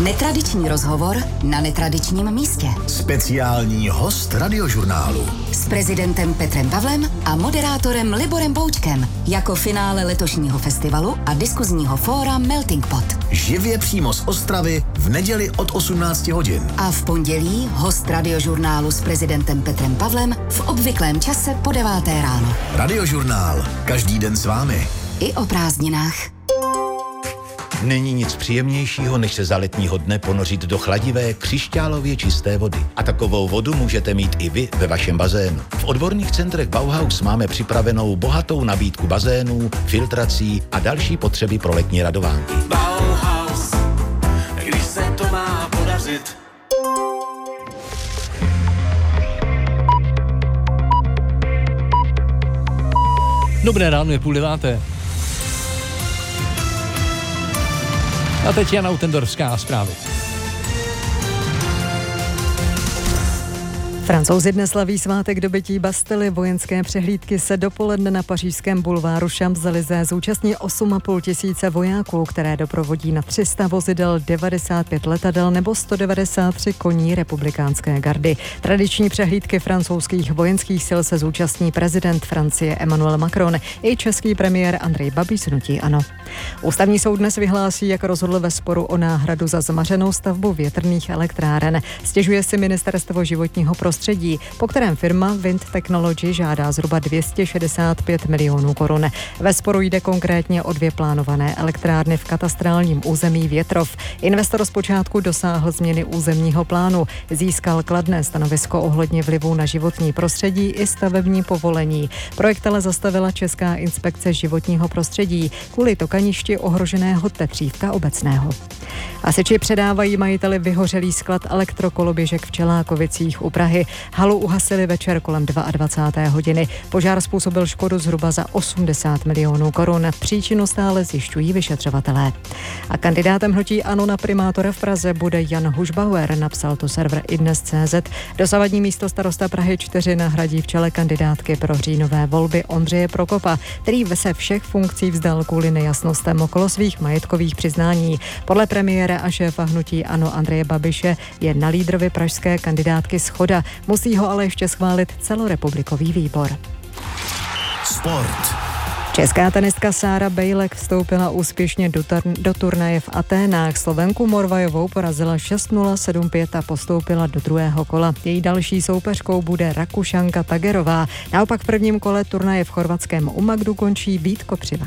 Netradiční rozhovor na netradičním místě. Speciální host Radiožurnálu. S prezidentem Petrem Pavlem a moderátorem Liborem Boučkem jako finále letošního festivalu a diskuzního fóra Melting Pot. Živě přímo z Ostravy v neděli od 18 hodin. A v pondělí host Radiožurnálu s prezidentem Petrem Pavlem v obvyklém čase po 9. ráno. Radiožurnál. Každý den s vámi. I o prázdninách. Není nic příjemnějšího, než se za letního dne ponořit do chladivé, křišťálově čisté vody. A takovou vodu můžete mít i vy ve vašem bazénu. V odborných centrech Bauhaus máme připravenou bohatou nabídku bazénů, filtrací a další potřeby pro letní radovánky. Bauhaus, když se to má podařit. Dobré ráno, je 8:30. A teď Jana Utendorská zprávy. Francouzi dnes slaví svátek dobytí Bastily. Vojenské přehlídky se dopoledne na pařížském bulváru Champs-Élysées zúčastní 8,5 tisíce vojáků, které doprovodí na 300 vozidel, 95 letadel nebo 193 koní republikánské gardy. Tradiční přehlídky francouzských vojenských sil se zúčastní prezident Francie Emmanuel Macron i český premiér Andrej Babiš z hnutí ANO. Ústavní soud dnes vyhlásí, jak rozhodl ve sporu o náhradu za zmařenou stavbu větrných elektráren. Stěžuje si ministerstvo životního prostředí, po kterém firma Wind Technology žádá zhruba 265 milionů korun. Ve sporu jde konkrétně o 2 plánované elektrárny v katastrálním území Větrov. Investor zpočátku dosáhl změny územního plánu, získal kladné stanovisko ohledně vlivu na životní prostředí i stavební povolení. Projekt ale zastavila Česká inspekce životního prostředí kvůli tokaništi ohroženého Tetřívka obecného. Hasiči předávají majiteli vyhořelý sklad elektrokoloběžek v Čelákovicích u Prahy. Halu uhasili večer kolem 22. hodiny. Požár způsobil škodu zhruba za 80 milionů korun. Příčinu stále zjišťují vyšetřovatelé. A kandidátem hnutí ANO na primátora v Praze bude Jan Hušbauer, napsal to server iDnes.cz. Dosavadní místo starosta Prahy 4 nahradí v čele kandidátky pro říjnové volby Ondřeje Prokopa, který se všech funkcí vzdal kvůli nejasnostem okolo svých majetkových přiznání. Podle premiéra a šéfa hnutí ANO Andreje Babiše je na lídrovi pražské kandidátky shoda. Musí ho ale ještě schválit celorepublikový výbor. Sport. Česká tenistka Sára Bejlek vstoupila úspěšně do turnaje v Aténách. Slovenku Morvajovou porazila 6-0, 7-5 a postoupila do druhého kola. Její další soupeřkou bude Rakušanka Tagerová. Naopak v prvním kole turnaje v chorvatském Umagdu končí Vít Kopřiva.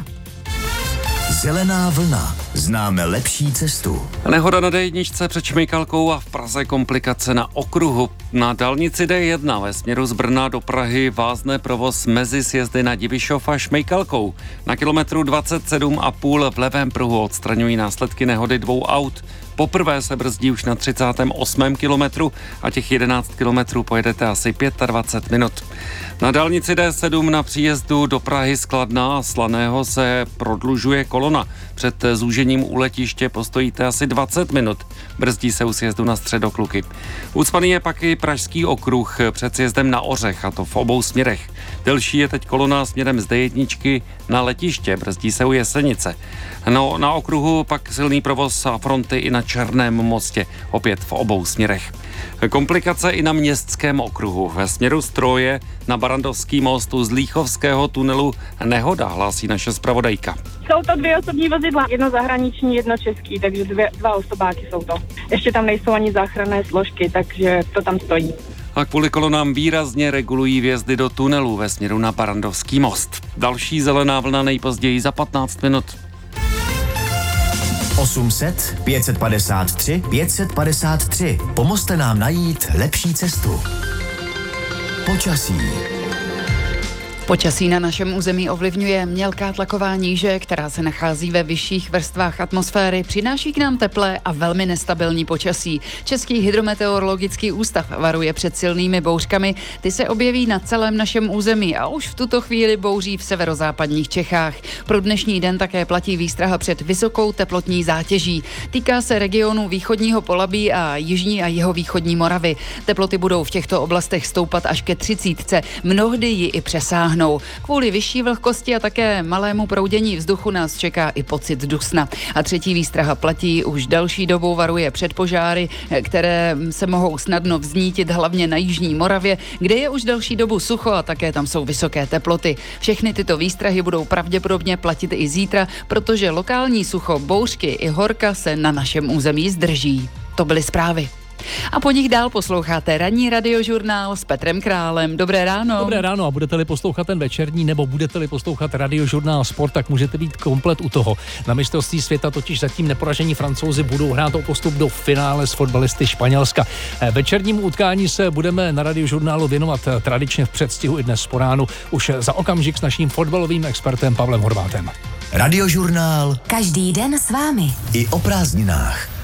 Zelená vlna. Známe lepší cestu. Nehoda na D1 před Šmejkalkou a v Praze komplikace na okruhu. Na dálnici D1 ve směru z Brna do Prahy vázne provoz mezi sjezdy na Divišov a Šmejkalkou. Na kilometru 27,5 v levém pruhu odstraňují následky nehody 2 aut. Poprvé se brzdí už na 38. kilometru a těch 11 kilometrů pojedete asi 25 minut. Na dálnici D7 na příjezdu do Prahy z Kladna a Slaného se prodlužuje kolona. Před zúžením u letiště postojíte asi 20 minut. Brzdí se u sjezdu na Středokluky. Ucpaný je pak i pražský okruh před sjezdem na Ořech, a to v obou směrech. Delší je teď kolona směrem z D1 na letiště, brzdí se u Jesenice. No, na okruhu pak silný provoz a fronty i na Černém mostě, opět v obou směrech. Komplikace i na městském okruhu. Ve směru z Troje na Barandovský most u Zlíchovského tunelu nehoda, hlásí naše zpravodajka. Jsou to 2 osobní vozidla, jedno zahraniční, jedno český, takže 2 osobáky jsou to. Ještě tam nejsou ani záchranné složky, takže to tam stojí. A kvůli kolonám výrazně regulují vjezdy do tunelu ve směru na Barandovský most. Další zelená vlna nejpozději za 15 minut. 800 553 553. Pomozte nám najít lepší cestu. Počasí. Počasí na našem území ovlivňuje mělká tlaková níže, která se nachází ve vyšších vrstvách atmosféry, přináší k nám teplé a velmi nestabilní počasí. Český hydrometeorologický ústav varuje před silnými bouřkami, ty se objeví na celém našem území a už v tuto chvíli bouří v severozápadních Čechách. Pro dnešní den také platí výstraha před vysokou teplotní zátěží. Týká se regionu východního Polabí a jižní a jihovýchodní Moravy. Teploty budou v těchto oblastech stoupat až ke 30, mnohdy ji i přesáhnou. uhnou. Kvůli vyšší vlhkosti a také malému proudění vzduchu nás čeká i pocit dusna. A třetí výstraha platí už další dobu, varuje před požáry, které se mohou snadno vznítit hlavně na jižní Moravě, kde je už další dobu sucho a také tam jsou vysoké teploty. Všechny tyto výstrahy budou pravděpodobně platit i zítra, protože lokální sucho, bouřky i horka se na našem území zdrží. To byly zprávy. A po nich dál posloucháte ranní radiožurnál s Petrem Králem. Dobré ráno. Dobré ráno a budete-li poslouchat ten večerní nebo budete-li poslouchat radiožurnál Sport, tak můžete být komplet u toho. Na mistrovství světa totiž zatím neporažení Francouzi budou hrát o postup do finále s fotbalisty Španělska. Večernímu utkání se budeme na radiožurnálu věnovat tradičně v předstihu i dnes po ránu, už za okamžik s naším fotbalovým expertem Pavlem Horvátem. Radiožurnál Každý den s vámi. i o prázdninách.